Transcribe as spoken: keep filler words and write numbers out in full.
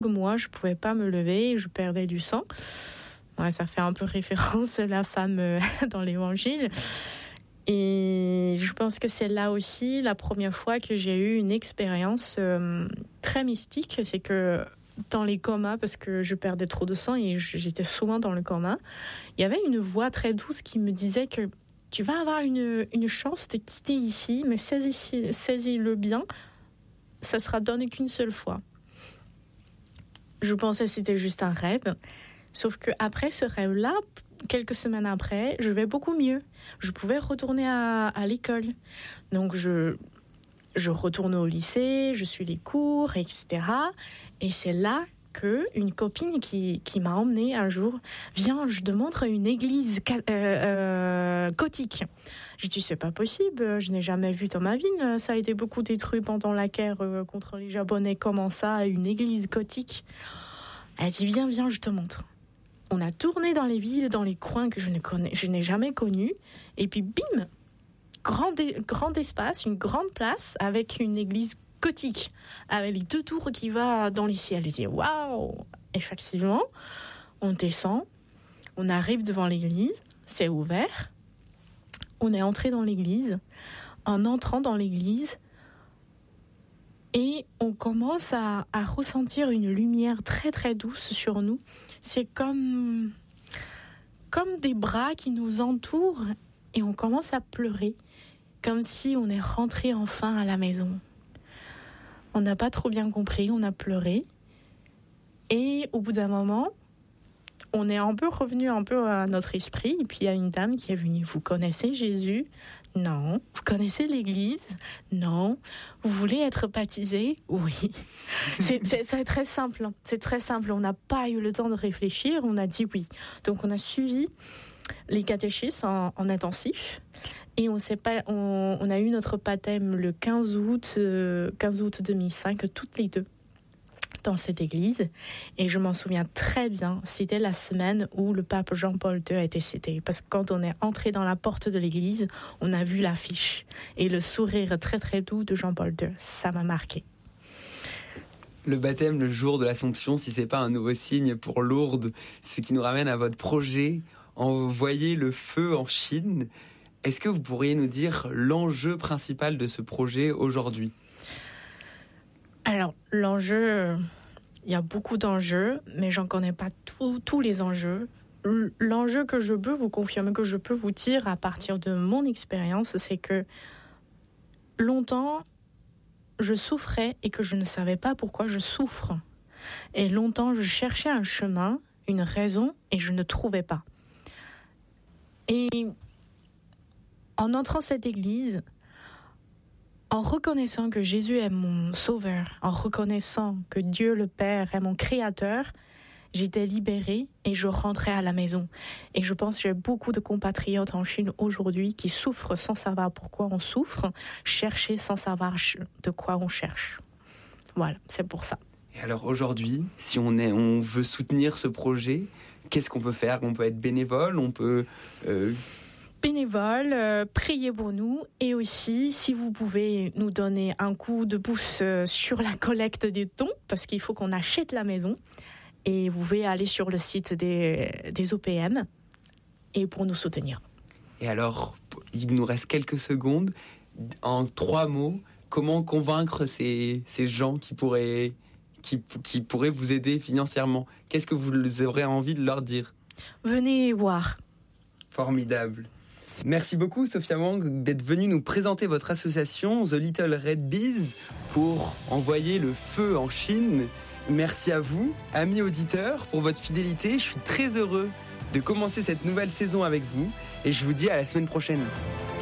mois, je ne pouvais pas me lever, je perdais du sang. Ouais, ça fait un peu référence à la femme euh, dans l'évangile. Et je pense que c'est là aussi la première fois que j'ai eu une expérience euh, très mystique. C'est que dans les comas, parce que je perdais trop de sang et j'étais souvent dans le coma, il y avait une voix très douce qui me disait que tu vas avoir une, une chance de quitter ici, mais saisis, saisis-le bien, ça sera donné qu'une seule fois. Je pensais que c'était juste un rêve, sauf qu'après ce rêve-là, quelques semaines après, je vais beaucoup mieux. Je pouvais retourner à, à l'école. Donc, je, je retourne au lycée, je suis les cours, et cetera. Et c'est là qu'une copine qui, qui m'a emmenée un jour, viens, je te montre une église euh, euh, gothique. Je dis, c'est pas possible, je n'ai jamais vu dans ma vie. Ça a été beaucoup détruit pendant la guerre euh, contre les Japonais. Comment ça, une église gothique? Elle dit, viens, viens, je te montre. On a tourné dans les villes, dans les coins que je ne connais, je n'ai jamais connus. Et puis, bim, grand, grand espace, une grande place avec une église gothique, avec les deux tours qui vont dans les ciels. Je dis, waouh! Effectivement, on descend, on arrive devant l'église, c'est ouvert. On est entré dans l'église. En entrant dans l'église, et on commence à, à ressentir une lumière très très douce sur nous. C'est comme, comme des bras qui nous entourent et on commence à pleurer, comme si on est rentré enfin à la maison. On n'a pas trop bien compris, on a pleuré. Et au bout d'un moment, on est un peu revenu un peu à notre esprit. Et puis il y a une dame qui est venue. Vous connaissez Jésus? Non. Vous connaissez l'Église? Non. Vous voulez être baptisé? Oui. C'est, c'est, c'est très simple. C'est très simple. On n'a pas eu le temps de réfléchir. On a dit oui. Donc on a suivi les catéchismes en, en intensif. Et on, sait pas, on, on a eu notre baptême le quinze août, euh, quinze août deux mille cinq, toutes les deux, dans cette église. Et je m'en souviens très bien, c'était la semaine où le pape Jean-Paul deux a été cédé. Parce que quand on est entré dans la porte de l'église, on a vu l'affiche. Et le sourire très très doux de Jean-Paul deux, ça m'a marqué. Le baptême le jour de l'Assomption, si c'est pas un nouveau signe pour Lourdes, ce qui nous ramène à votre projet, envoyer le feu en Chine. Est-ce que vous pourriez nous dire l'enjeu principal de ce projet aujourd'hui ? Alors, l'enjeu, il y a beaucoup d'enjeux, mais j'en connais pas tout, tous les enjeux. L'enjeu que je peux vous confirmer, que je peux vous dire à partir de mon expérience, c'est que longtemps, je souffrais et que je ne savais pas pourquoi je souffre. Et longtemps, je cherchais un chemin, une raison, et je ne trouvais pas. Et en entrant dans cette église, en reconnaissant que Jésus est mon sauveur, en reconnaissant que Dieu le Père est mon créateur, j'étais libérée et je rentrais à la maison. Et je pense que j'ai beaucoup de compatriotes en Chine aujourd'hui qui souffrent sans savoir pourquoi on souffre, chercher sans savoir de quoi on cherche. Voilà, c'est pour ça. Et alors aujourd'hui, si on, est, on veut soutenir ce projet, qu'est-ce qu'on peut faire ? On peut être bénévole, on peut... Euh... bénévoles, euh, priez pour nous et aussi si vous pouvez nous donner un coup de pouce euh, sur la collecte des dons parce qu'il faut qu'on achète la maison et vous pouvez aller sur le site des, des O P M et pour nous soutenir. Et alors, il nous reste quelques secondes. En trois mots, comment convaincre ces, ces gens qui pourraient, qui, qui pourraient vous aider financièrement ? Qu'est-ce que vous aurez envie de leur dire ? Venez voir. Formidable. Merci beaucoup Sophia Wang d'être venue nous présenter votre association The Little Red Bees pour envoyer le feu en Chine. Merci à vous, amis auditeurs, pour votre fidélité. Je suis très heureux de commencer cette nouvelle saison avec vous et je vous dis à la semaine prochaine.